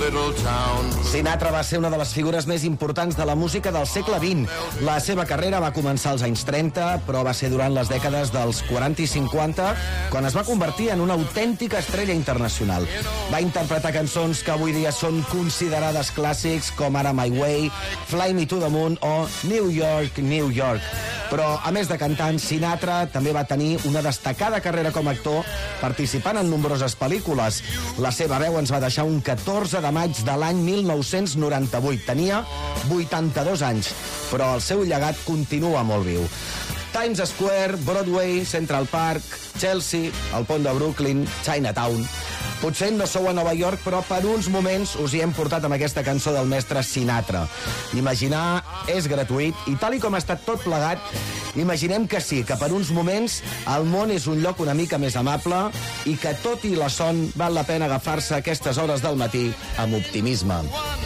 little town. Sinatra va ser una de les figures més importants de la música del segle XX. La seva carrera va començar als anys 30, però va ser durant les dècades dels 40 i 50 quan es va convertir en una autèntica estrella internacional. Va interpretar cançons que avui dia són considerades clàssics, com ara My Way, Fly Me to the Moon o New York, New York. Però, a més de cantant, Sinatra també va tenir una destacada carrera com a actor, participant en nombroses pel·lícules. La seva veu ens va deixar un 14 de maig de l'any 1998. Tenia 82 anys, però el seu llegat continua molt viu. Times Square, Broadway, Central Park, Chelsea, el pont de Brooklyn, Chinatown. Potser no sou a Nova York, però per uns moments us hi hem portat amb aquesta cançó del mestre Sinatra. Imaginar és gratuït i tal i com ha estat tot plegat, imaginem que sí, que per uns moments el món és un lloc una mica més amable i que tot i la son val la pena agafar-se a aquestes hores del matí amb optimisme.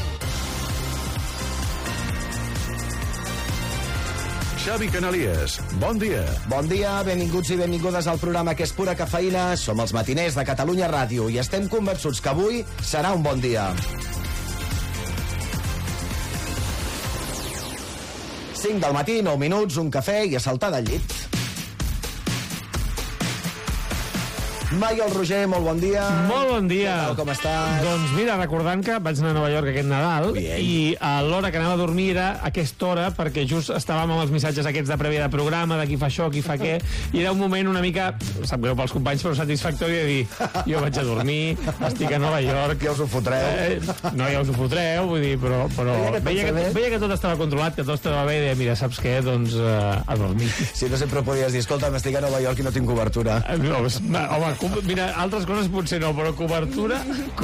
Xavi Canalies, bon dia. Bon dia, benvinguts i benvingudes al programa que és pura cafeïna. Som els matiners de Catalunya Ràdio i estem convençuts que avui serà un bon dia. 5 del matí, 9 minuts, un cafè i a saltar del llit. Maiol Roger, molt bon dia. Molt bon dia. Què tal, com estàs? Doncs mira, recordant que vaig anar a Nova York aquest Nadal i a l'hora que anava a dormir era aquesta hora, perquè just estàvem amb els missatges aquests de prèvia de programa, de qui fa això, qui fa què, i era un moment una mica, sap greu pels companys, però satisfactori de dir, jo vaig a dormir, estic a Nova York. Ja us ho fotreu. No, ja us ho fotreu, vull dir, però veia que tot estava controlat, que tot estava bé, i deia, mira, saps què? Doncs a dormir. Si no sempre podies dir, escolta, estic a Nova York i no tinc cobertura. No, home, mira, altres coses potser no, però cobertura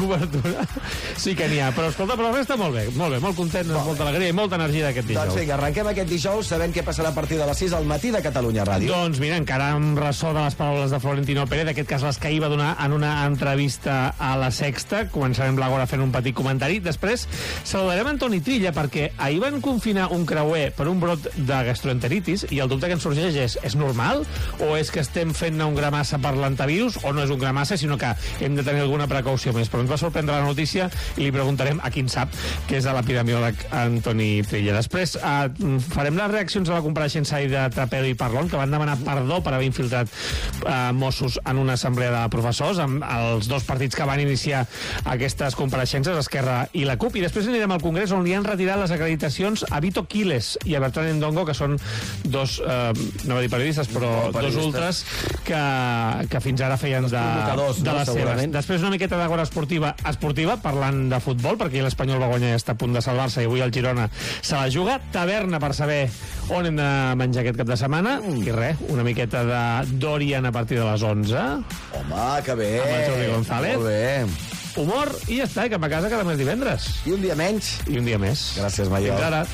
sí que n'hi ha. Però escolta, però el resta molt bé, molt content, molta alegria i molta energia d'aquest dijous. Doncs vinga, arrenquem aquest dijous sabent què passarà a partir de les 6 al matí de Catalunya Ràdio. Doncs mira, encara amb ressò de les paraules de Florentino Pérez, d'aquest cas les que ahir va donar en una entrevista a La Sexta, començarem l'Àgora fent un petit comentari. Després saludarem Antoni Trilla, perquè ahir van confinar un creuer per un brot de gastroenteritis i el dubte que ens sorgeix és normal o és que estem fent un gramassa per l'antivirus o no és un gramassa, sinó que hem de tenir alguna precaució més. Però ens va sorprendre la notícia i li preguntarem a qui en sap, que és a l'epidemiòleg Antoni Trilla. Després farem les reaccions a la compareixença de Trapero i Parlon, que van demanar perdó per haver infiltrat Mossos en una assemblea de professors, amb els dos partits que van iniciar aquestes compareixences, Esquerra i la CUP. I després anirem al Congrés, on li han retirat les acreditacions a Vito Quiles i a Bertran Endongo, que són dos, no va dir periodistes, però dos ultras que fins ara feien de les seves. Després una miqueta d'agora esportiva, parlant de futbol, perquè l'Espanyol va guanyar i està a punt de salvar-se, i avui el Girona se la juga. Taverna per saber on hem de menjar aquest cap de setmana. I res, una miqueta de Dorian a partir de les 11. Home, que bé. Amb el Jordi González. Molt bé. Humor i ja està, i cap a casa cada mes divendres. I un dia menys. I un dia més. Gràcies, Maiol. Fins ara.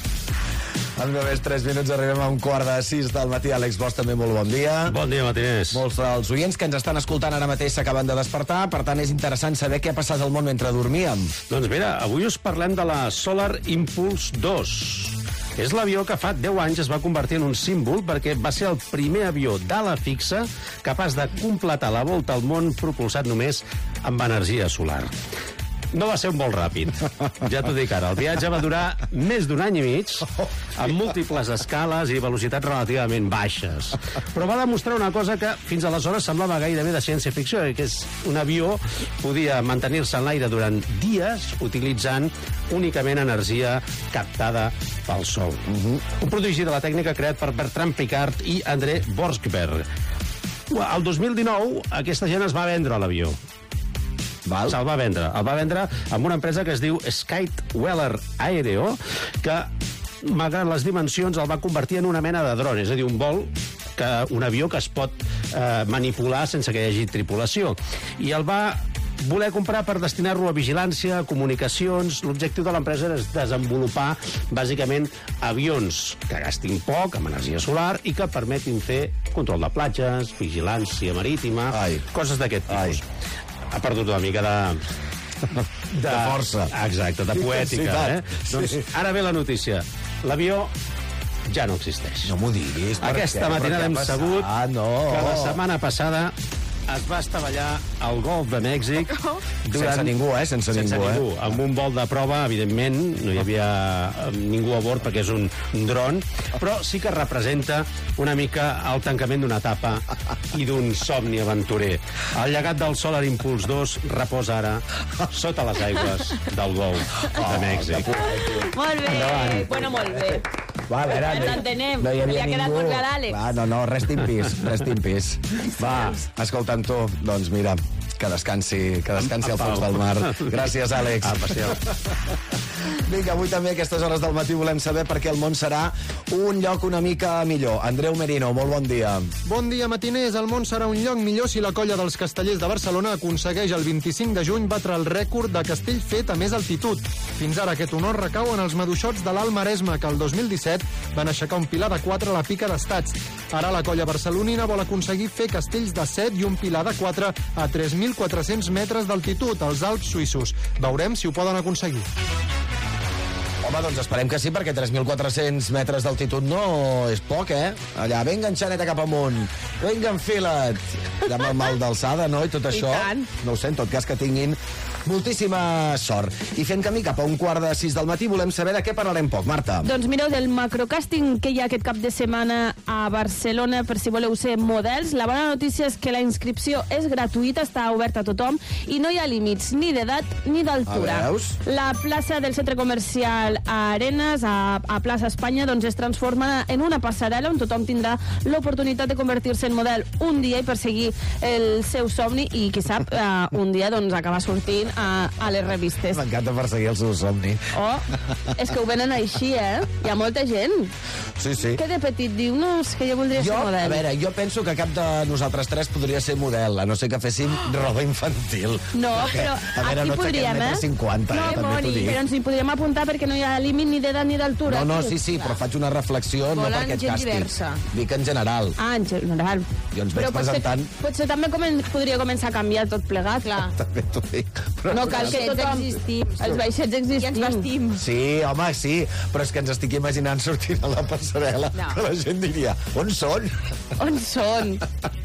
En només 3 minuts arribem a 5:45 del matí. Àlex Bosch, també molt bon dia. Bon dia, matiners. Molts dels oients que ens estan escoltant ara mateix s'acaben de despertar, per tant és interessant saber què ha passat al món mentre dormíem. Doncs mira, avui us parlem de la Solar Impulse 2. És l'avió que fa 10 anys es va convertir en un símbol perquè va ser el primer avió d'ala fixa capaç de completar la volta al món propulsat només amb energia solar. No va ser un vol ràpid, ja t'ho dic ara. El viatge va durar més d'un any i mig, amb múltiples escales i velocitats relativament baixes. Però va demostrar una cosa que fins aleshores semblava gairebé de ciència-ficció, que és un avió podia mantenir-se en l'aire durant dies utilitzant únicament energia captada pel sol. Un prodigi de la tècnica creat per Bertrand Piccard i André Borschberg. El 2019 aquesta gent es va vendre l'avió. Se'l va vendre. El va vendre amb una empresa que es diu Skydweller Aereo, que, malgrat les dimensions, el va convertir en una mena de dron, és a dir, un avió que es pot manipular sense que hi hagi tripulació. I el va voler comprar per destinar-lo a vigilància, a comunicacions. L'objectiu de l'empresa és desenvolupar, bàsicament, avions que gastin poc, amb energia solar, i que permetin fer control de platges, vigilància marítima, coses d'aquest tipus. Ha perdut una mica de força. Exacte, de poètica. Doncs ara ve la notícia. L'avió ja no existeix. No m'ho diguis. Aquesta matinada hem sabut que la setmana passada es va estavellar al Golf de Mèxic Sense ningú, sense ningú. Amb un vol de prova, evidentment, no hi havia ningú a bord perquè és un dron, però sí que representa una mica el tancament d'una etapa i d'un somni aventurer. El llegat del Solar Impulse 2 reposa ara sota les aigües del Golf de Mèxic. Molt bé, bueno, molt bé. Va, a veure, Ens entenem, no hi havia li ha quedat ningú. molt bé a l'Àlex. Va, no, rest in peace, rest in peace. Va, escolta'm tu, doncs mira, que descansi al fons del mar. Gràcies, Àlex. Vinga, avui també a aquestes hores del matí volem saber per què el món serà un lloc una mica millor. Andreu Merino, molt bon dia. Bon dia, matiners. El món serà un lloc millor si la colla dels Castellers de Barcelona aconsegueix el 25 de juny batre el rècord de castell fet a més altitud. Fins ara aquest honor recau en els maduixots de l'Alt Maresme, que el 2017 van aixecar un pilar de 4 a la pica d'Estats. Ara la colla barcelonina vol aconseguir fer castells de 7 i un pilar de 4 a 3.400 metres d'altitud als Alps suïssos. Veurem si ho poden aconseguir. Home, doncs esperem que sí, perquè 3.400 metres d'altitud no és poc, Allà, vinga, enxaneta cap amunt. Vinga, enfila't. Allà amb el mal d'alçada, no?, i tot això. tant. No ho sé, en tot cas que tinguin moltíssima sort. I fent camí cap a 5:45 del matí, volem saber de què parlarem poc. Marta. Doncs mireu, del macrocàsting que hi ha aquest cap de setmana a Barcelona, per si voleu ser models, la bona notícia és que la inscripció és gratuïta, està oberta a tothom, i no hi ha límits ni d'edat ni d'altura. Veus? La plaça del centre comercial a Arenas, a Plaça Espanya, doncs es transforma en una passarel·la on tothom tindrà l'oportunitat de convertir-se en model un dia i perseguir el seu somni i, qui sap, un dia doncs acabar sortint a les revistes. M'encanta perseguir el seu somni. Oh, és que ho venen així, Hi ha molta gent Sí, sí. que de petit diu, no, és que jo voldria ser A model. veure, jo penso que cap de nosaltres tres podria ser model, a no ser que féssim roba infantil. No, Perquè, però a veure, aquí no aixequem podríem, 1,50 No, també t'ho dic. però ens hi podríem apuntar perquè no hi ha límit ni d'edat ni d'altura. No, tu. sí, però faig una reflexió no Volen per aquest gent càsting. diversa. Dic en general. En general. Jo ens veig presentant. Potser també podria començar a canviar tot plegat. Clar. També t'ho dic. Però No cal que Vaixets tothom... existim. Els vaixets I existim. ens vestim. Sí, home, sí, però és que ens estic imaginant sortint a la passarel·la que la gent diria, on són? On són?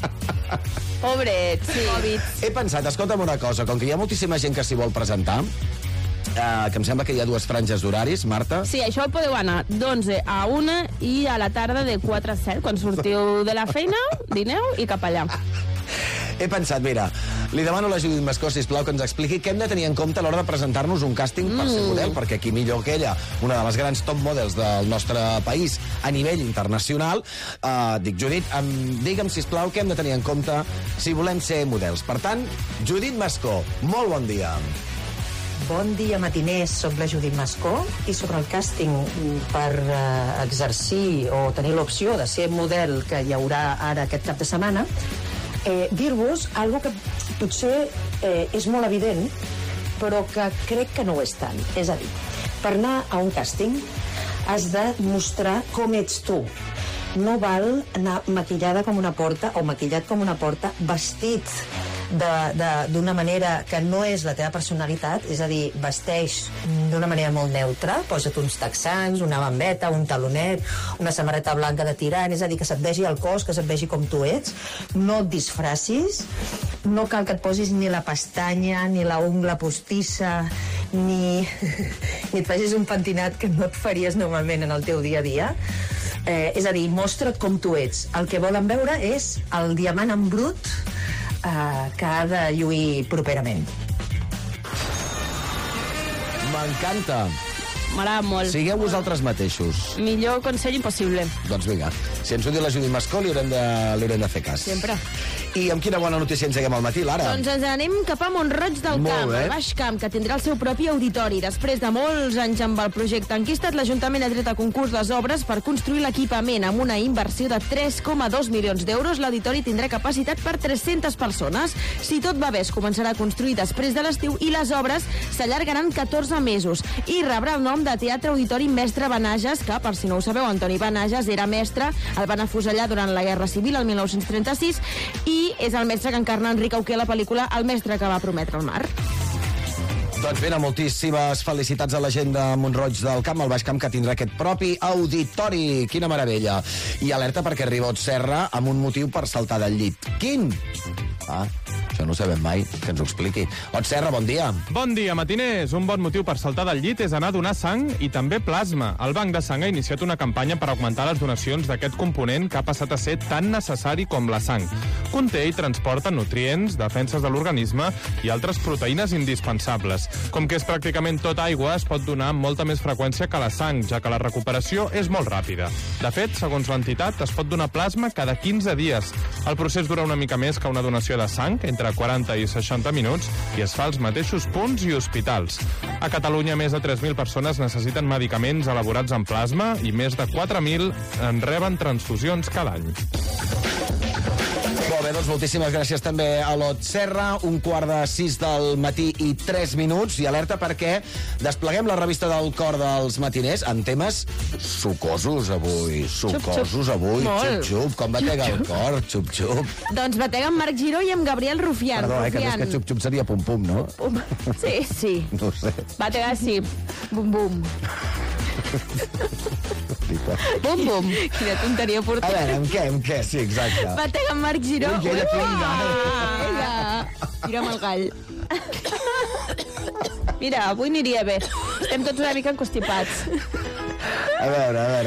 Pobrets, sí. He pensat, escolta'm una cosa, com que hi ha moltíssima gent que s'hi vol presentar, que em sembla que hi ha 2 franges d'horaris, Marta. Sí, això podeu anar d'11 a 1 i a la tarda de 4 a 7. Quan sortiu de la feina, dineu i cap allà. He pensat, mira, li demano a la Judit Mascó, sisplau, que ens expliqui què hem de tenir en compte a l'hora de presentar-nos un càsting per ser model, perquè qui millor que ella, una de les grans top models del nostre país a nivell internacional, dic, Judit, digue'm, sisplau, què hem de tenir en compte si volem ser models. Per tant, Judit Mascó, molt bon dia. Bon dia, matiners. Soc la Judit Mascó i sobre el càsting per exercir o tenir l'opció de ser model que hi haurà ara aquest cap de setmana, dir-vos algo que potser és molt evident, però que crec que no ho és tant. És a dir, per anar a un càsting has de mostrar com ets tu. No val anar maquillada com una porta o maquillat com una porta, vestit d'una manera que no és la teva personalitat, és a dir, vesteix d'una manera molt neutra, posa't uns texans, una bambeta, un talonet, una samarreta blanca de tirant, és a dir, que se't vegi el cos, que se't vegi com tu ets, no et disfracis, no cal que et posis ni la pestanya, ni la ungla postissa, ni et facis un pentinat que no et faries normalment en el teu dia a dia. És a dir, mostra't com tu ets. El que volen veure és el diamant en brut que ha de lluir properament. M'encanta. M'agrada molt. Sigueu vosaltres mateixos. Millor consell impossible. Doncs vinga, si ens ho diu la Judit Mascó, li haurem de fer cas. Sempre. I amb quina bona notícia ens lleguem al matí, Lara? Doncs ens anem cap a Mont-roig del Molt Camp, bé. al Baix Camp, que tindrà el seu propi auditori. Després de molts anys amb el projecte enquistat, l'Ajuntament ha tret a concurs les obres per construir l'equipament. Amb una inversió de 3,2 milions d'euros, l'auditori tindrà capacitat per 300 persones. Si tot va bé, es començarà a construir després de l'estiu i les obres s'allargaran 14 mesos. I rebrà el nom de Teatre Auditori Mestre Benages, que, per si no ho sabeu, Antoni Benages era mestre, el van afusellar durant la Guerra Civil, el 1936, i és el mestre que encarna Enric Auqué a la pel·lícula El mestre que va prometre el mar. Doncs bé, moltíssimes felicitats a la gent de Mont-roig del Camp, al Baix Camp, que tindrà aquest propi auditori. Quina meravella. I alerta perquè Ribot Serra amb un motiu per saltar del llit. Quin? Ah, això no ho sabem mai, que ens ho expliqui. Ot Serra, bon dia. Bon dia, matiners. Un bon motiu per saltar del llit és anar a donar sang i també plasma. El Banc de Sang ha iniciat una campanya per augmentar les donacions d'aquest component que ha passat a ser tan necessari com la sang. Conté i transporta nutrients, defenses de l'organisme i altres proteïnes indispensables. Com que és pràcticament tot aigua, es pot donar amb molta més freqüència que la sang, ja que la recuperació és molt ràpida. De fet, segons l'entitat, es pot donar plasma cada 15 dies. El procés dura una mica més que una donació de sang, entre 40 i 60 minuts, i es fa als mateixos punts i hospitals. A Catalunya, més de 3.000 persones necessiten medicaments elaborats en plasma i més de 4.000 en reben transfusions cada any. Molt bé, doncs moltíssimes gràcies també a l'Ot Serra. 5:45 del matí i 3 minuts. I alerta perquè despleguem la revista del cor dels matiners en temes sucosos avui. Sucosos avui. Molt. Xup-xup. Com batega el cor? Xup-xup. Doncs batega amb Marc Giró i amb Gabriel Rufián. Perdó, que més que xup-xup seria pum-pum, no? Sí, sí. No ho sé. Batega sí. Bum, bum. Bum, bum. Quina tonteria A portar. veure, amb què? Sí, exacte. Batega amb Marc Giró. Ui, que ella pringa. Vinga. Tira'm el gall. Mira, avui aniria bé. Estem tots una mica encostipats. A veure.